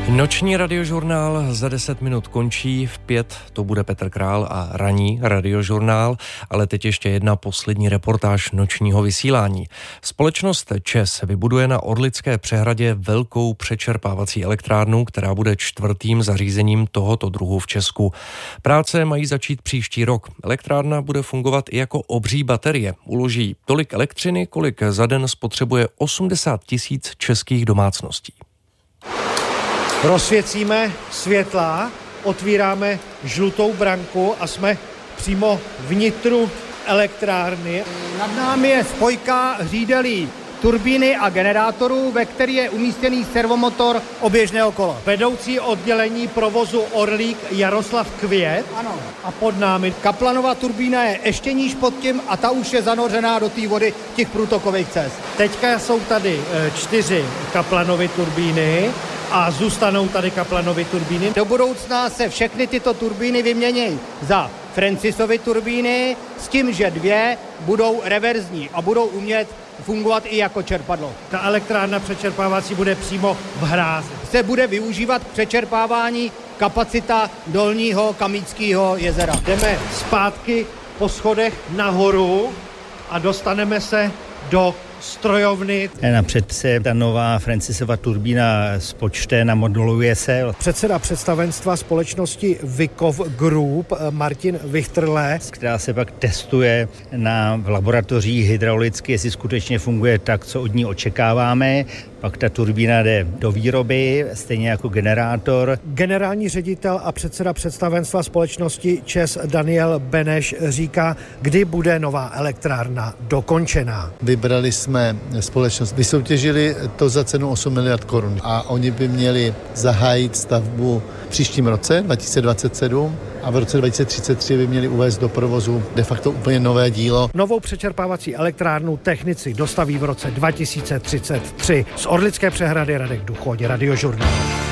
Noční radiožurnál za 10 minut končí, v 5 to bude Petr Král a ranní radiožurnál, ale teď ještě jedna poslední reportáž nočního vysílání. Společnost ČEZ vybuduje na Orlické přehradě velkou přečerpávací elektrárnu, která bude 4. zařízením tohoto druhu v Česku. Práce mají začít příští rok. Elektrárna bude fungovat i jako obří baterie. Uloží tolik elektřiny, kolik za den spotřebuje 80 000 českých domácností. Rozsvěcíme světla, otvíráme žlutou branku a jsme přímo vnitru elektrárny. Nad námi je spojka hřídelí turbíny a generátorů, ve který je umístěný servomotor oběžného kola. Vedoucí oddělení provozu Orlík Jaroslav Květ. Ano. A pod námi Kaplanova turbína je ještě níž pod tím a ta už je zanořená do té vody těch průtokových cest. Teďka jsou tady 4 Kaplanovy turbíny a zůstanou tady Kaplanovy turbíny. Do budoucna se všechny tyto turbíny vymění za Francisovy turbíny s tím, že 2 budou reverzní a budou umět fungovat i jako čerpadlo. Ta elektrárna přečerpávací bude přímo v hrázi. Se bude využívat k přečerpávání kapacita Dolního Kamíckého jezera. Jdeme zpátky po schodech nahoru a dostaneme se do strojovny. Napřed se ta nová Francisova turbína spočte, namoduluje se. Předseda představenstva společnosti Vikov Group Martin Vichtrle, která se pak testuje v laboratořích hydraulicky, jestli skutečně funguje tak, co od ní očekáváme. Pak ta turbína jde do výroby, stejně jako generátor. Generální ředitel a předseda představenstva společnosti ČEZ Daniel Beneš říká, kdy bude nová elektrárna dokončená. Vybrali jsme společnost, vysoutěžili to za cenu 8 miliard korun a oni by měli zahájit stavbu v příštím roce 2027 a v roce 2033 by měli uvést do provozu de facto úplně nové dílo. Novou přečerpávací elektrárnu technici dostaví v roce 2033. Z Orlické přehrady Radek Duchoň, Radiožurnál.